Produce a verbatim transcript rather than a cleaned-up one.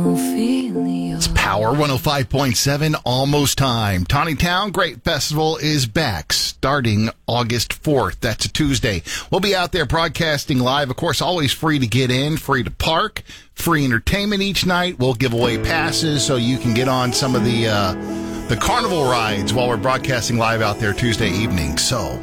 It's Power one oh five point seven, almost time. Tawny Town Great Festival is back starting August fourth. That's a Tuesday. We'll be out there broadcasting live. Of course, always free to get in, free to park, free entertainment each night. We'll give away passes so you can get on some of the, uh, the carnival rides while we're broadcasting live out there Tuesday evening. So